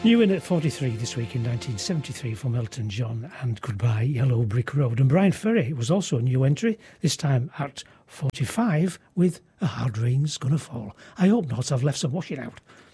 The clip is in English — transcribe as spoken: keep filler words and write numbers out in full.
New in at forty-three this week in nineteen seventy-three from Elton John and Goodbye Yellow Brick Road. And Brian Ferry was also a new entry, this time at forty-five with A Hard Rain's Gonna Fall. I hope not, I've left some washing out.